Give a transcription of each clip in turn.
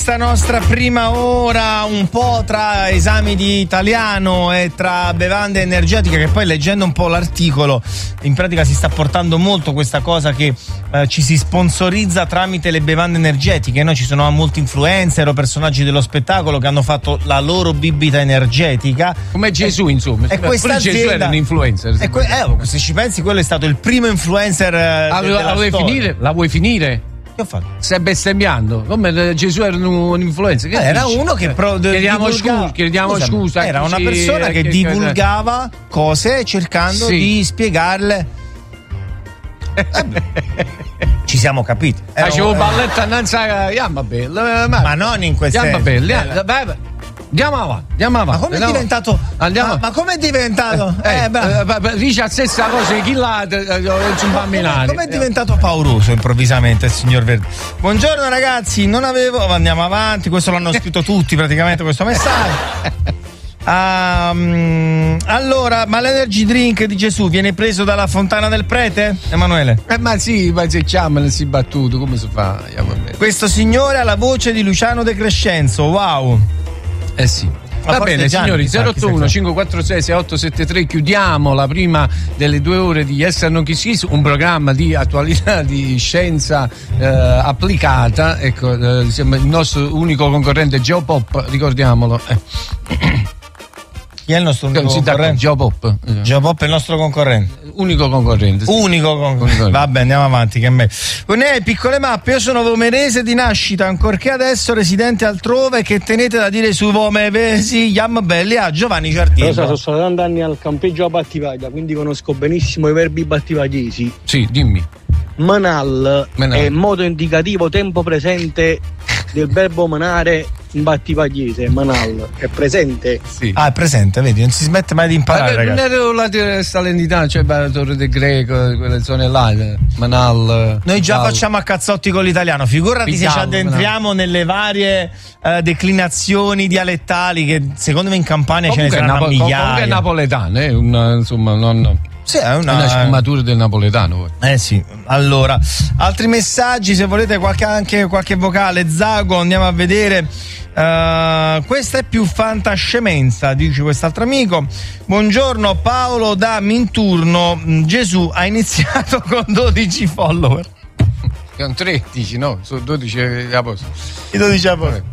questa nostra prima ora, un po' tra esami di italiano e tra bevande energetiche, che poi leggendo un po' l'articolo in pratica si sta portando molto questa cosa che ci si sponsorizza tramite le bevande energetiche, no? Ci sono molti influencer o personaggi dello spettacolo che hanno fatto la loro bibita energetica come Gesù, insomma. E questa Gesù azienda era un influencer. Se ci pensi, quello è stato il primo influencer la vuoi finire? Che ho fatto? Stai bestemmiando. Come Gesù era un influencer? Era uno che chiediamo scusa. Era una persona che divulgava cose cercando di spiegarle. Ci siamo capiti. Facevo balletta annanzi a Yamma Bella. Ma non in quel senso. Andiamo avanti. Ma come è diventato? Ma come è diventato? Dice la stessa cosa che chi là come è diventato pauroso improvvisamente il signor Verdi? Buongiorno ragazzi, non avevo. Andiamo avanti, questo l'hanno scritto tutti praticamente questo messaggio. Allora, ma l'energy drink di Gesù viene preso dalla fontana del prete? Emanuele? Ma sì, ma se chiamano si battuto, come si fa? Questo signore ha la voce di Luciano De Crescenzo, wow. Sì. Va bene signori, 081 546 6873, chiudiamo la prima delle 2 ore di Yes or No Kiss Kiss, un programma di attualità, di scienza applicata. Ecco, il nostro unico concorrente Geopop, ricordiamolo. Chi è il nostro unico concorrente? Geopop. Geopop è il nostro concorrente. Unico concorrente. Sì. Unico concorrente. Vabbè, andiamo avanti, che è meglio. Piccole mappe, io sono vomerese di nascita, ancorché adesso residente altrove, che tenete da dire su vomevesi, Yam belli a Giovanni Ciartino. Sono stato tanti anni al campeggio a Battivaglia, quindi conosco benissimo i verbi battivagliesi. Sì, dimmi. Manal è modo indicativo tempo presente del verbo manare in battivagliese. Manal è presente. Sì. È presente, vedi, non si smette mai di imparare, ragazzi. Non ero la salernità, cioè la Torre del Greco, quelle zone là, Manal. Noi già facciamo a cazzotti con l'italiano, figurati se ci addentriamo nelle varie declinazioni dialettali che secondo me in Campania ce ne saranno migliaia. Comunque è napoletano, insomma, non... Sì, è una sfumatura del napoletano. Sì. Allora, altri messaggi, se volete anche qualche vocale. Zago, andiamo a vedere. Questa è più fantascemenza, dice quest'altro amico. Buongiorno Paolo da Minturno. Gesù ha iniziato con 12 follower. Con 13, no? Sono 12 a posto. I 12 a posto.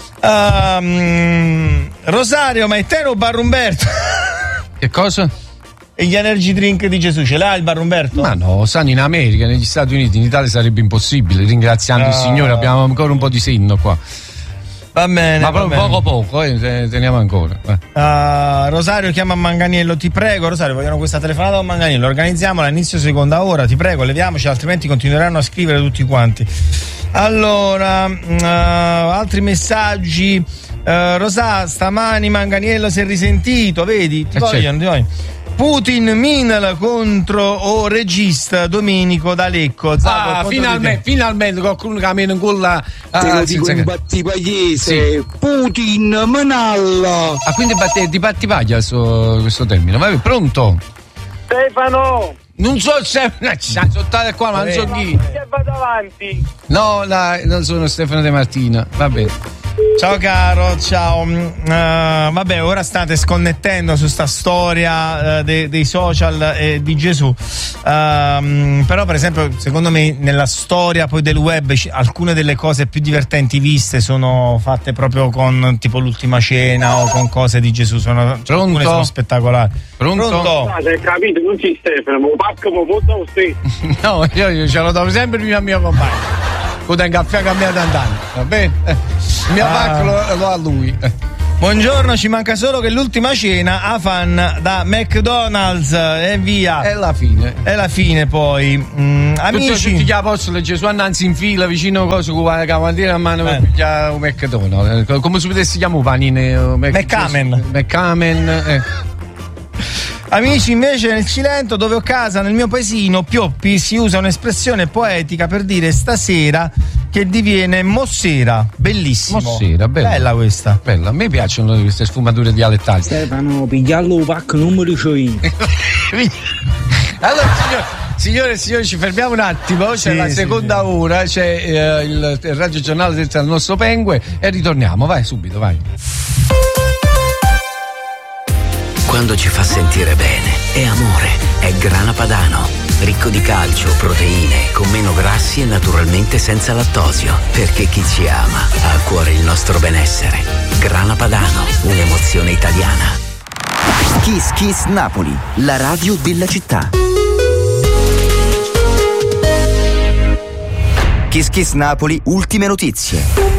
Rosario, ma è te o Bar Umberto? Che cosa? E gli energy drink di Gesù ce l'ha il Bar Umberto? Ma no, stanno in America, negli Stati Uniti, in Italia sarebbe impossibile, ringraziando il Signore, abbiamo ancora un po' di senno qua. Va bene. Ma poco, teniamo ancora. Rosario chiama Manganiello, ti prego. Rosario, vogliono questa telefonata con Manganiello, organizziamola all'inizio seconda ora, ti prego, leviamoci, altrimenti continueranno a scrivere tutti quanti. Allora, altri messaggi. Rosà, stamani Manganiello si è risentito, vedi? Ti vogliono. Putin Minal contro regista Domenico D'Alecco. Finalmente qualcuno cammina in quella te lo dico in battipagliese. Sì. Putin Minal. Quindi di battipaglia questo termine. Vabbè, pronto? Stefano. Non so se sono qua, ma non so chi. Vado avanti. No, non sono Stefano De Martina. Va bene. Ciao caro, ciao. Vabbè, ora state sconnettendo su sta storia dei social e di Gesù. Però, per esempio, secondo me nella storia poi del web alcune delle cose più divertenti viste sono fatte proprio con tipo l'ultima cena o con cose di Gesù. Alcune sono spettacolari. Pronto? Hai capito, non ci Stefano, ma pacco no, io ce lo do sempre prima al mio compagno. Con un caffè cambiato anni, va bene? Il mio pacco lo ha lui. Buongiorno, ci manca solo che l'ultima cena a fan da McDonald's e via. È la fine poi. Amici. Tutti gli apostoli Gesù annanzi in fila vicino a cosa con la cavantina a mano per pigliare un McDonald's. Come si potesse chiamare panine? McCamen. Amici, invece nel Cilento, dove ho casa, nel mio paesino Pioppi, si usa un'espressione poetica per dire stasera che diviene mossera. Bellissimo. Mossera, bella questa. Bella, a me piacciono queste sfumature dialettali. Stefano, pigliarlo pack numero 100. Allora, signore e signori, ci fermiamo un attimo. C'è la seconda ora, c'è il Radio Giornale del nostro Pengue e ritorniamo. Vai subito, vai. Quando ci fa sentire bene è amore, è Grana Padano, ricco di calcio, proteine, con meno grassi e naturalmente senza lattosio, perché chi ci ama ha a cuore il nostro benessere. Grana Padano, un'emozione italiana. Kiss Kiss Napoli, la radio della città. Kiss Kiss Napoli, ultime notizie.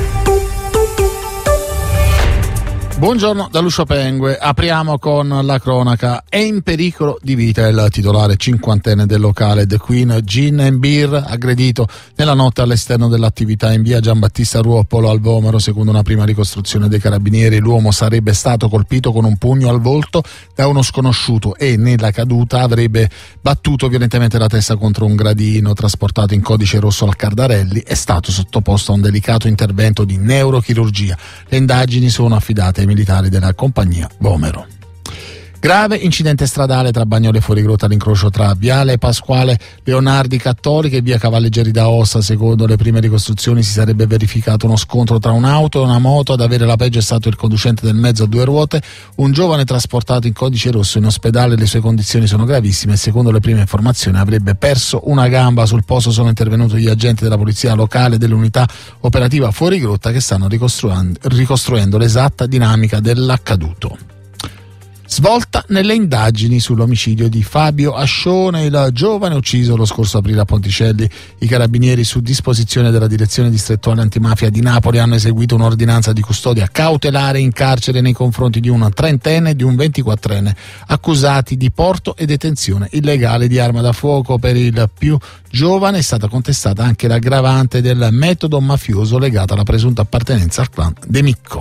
Buongiorno da Lucio Pengue, apriamo con la cronaca. È in pericolo di vita il titolare cinquantenne del locale The Queen Gin and Beer, aggredito nella notte all'esterno dell'attività in via Giambattista Ruopolo al Vomero. Secondo una prima ricostruzione dei carabinieri, l'uomo sarebbe stato colpito con un pugno al volto da uno sconosciuto e nella caduta avrebbe battuto violentemente la testa contro un gradino. Trasportato in codice rosso al Cardarelli, è stato sottoposto a un delicato intervento di neurochirurgia. Le indagini sono affidate ai militari della compagnia Vomero. Grave incidente stradale tra Bagnoli e Fuorigrotta all'incrocio tra Viale Pasquale Leonardi Cattolica e via Cavalleggeri d'Aosta. Secondo le prime ricostruzioni si sarebbe verificato uno scontro tra un'auto e una moto. Ad avere la peggio è stato il conducente del mezzo a due ruote, un giovane trasportato in codice rosso in ospedale. Le sue condizioni sono gravissime e secondo le prime informazioni avrebbe perso una gamba. Sul posto sono intervenuti gli agenti della polizia locale e dell'unità operativa Fuorigrotta che stanno ricostruendo l'esatta dinamica dell'accaduto. Svolta nelle indagini sull'omicidio di Fabio Ascione, il giovane ucciso lo scorso aprile a Ponticelli. I carabinieri, su disposizione della direzione distrettuale antimafia di Napoli, hanno eseguito un'ordinanza di custodia cautelare in carcere nei confronti di un trentenne e di un 24enne accusati di porto e detenzione illegale di arma da fuoco. Per il più giovane è stata contestata anche l'aggravante del metodo mafioso legata alla presunta appartenenza al clan De Micco.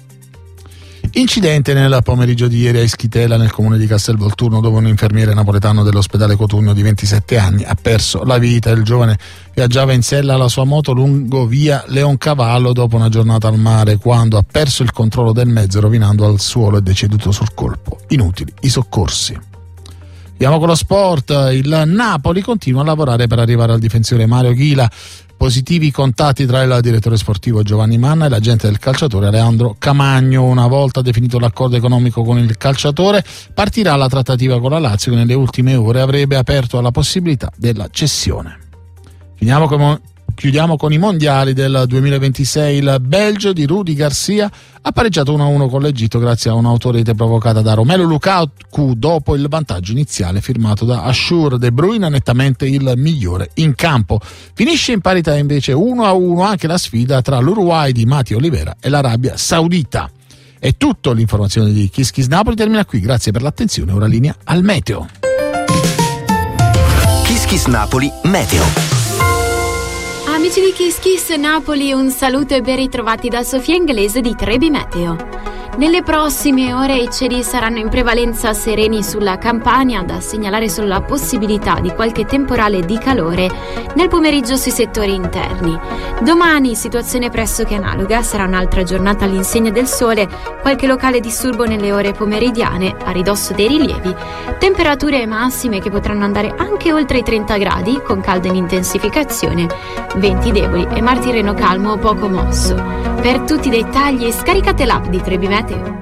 Incidente nel pomeriggio di ieri a Ischitela, nel comune di Castelvolturno, dove un infermiere napoletano dell'ospedale Cotugno di 27 anni ha perso la vita. Il giovane viaggiava in sella alla sua moto lungo via Leoncavallo dopo una giornata al mare, quando ha perso il controllo del mezzo, rovinando al suolo e deceduto sul colpo. Inutili i soccorsi. Andiamo con lo sport. Il Napoli continua a lavorare per arrivare al difensore Mario Ghila. Positivi i contatti tra il direttore sportivo Giovanni Manna e l'agente del calciatore Alejandro Camagno. Una volta definito l'accordo economico con il calciatore, partirà la trattativa con la Lazio, che nelle ultime ore avrebbe aperto alla possibilità della cessione. Chiudiamo con i mondiali del 2026. Il Belgio di Rudi Garcia ha pareggiato 1-1 con l'Egitto grazie a un'autorete provocata da Romelu Lukaku dopo il vantaggio iniziale firmato da Ashur. De Bruyne nettamente il migliore in campo. Finisce in parità invece 1-1 anche la sfida tra l'Uruguay di Mati Olivera e l'Arabia Saudita. È tutto. L'informazione di Kiss Kiss Napoli termina qui. Grazie per l'attenzione. Ora linea al meteo. Kiss Kiss Napoli Meteo. Amici di Kiss Kiss Napoli, un saluto e ben ritrovati da Sofia Inglese di Trebi Meteo. Nelle prossime ore i cieli saranno in prevalenza sereni sulla Campania, da segnalare solo la possibilità di qualche temporale di calore nel pomeriggio sui settori interni. Domani situazione pressoché analoga, sarà un'altra giornata all'insegna del sole, qualche locale disturbo nelle ore pomeridiane a ridosso dei rilievi, temperature massime che potranno andare anche oltre i 30 gradi con caldo in intensificazione, venti deboli e mar Tirreno calmo o poco mosso. Per tutti i dettagli scaricate l'app di Trebi Meteo.